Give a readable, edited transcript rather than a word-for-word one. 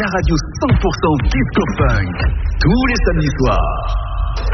la radio 100% disco funk, tous les samedis soirs.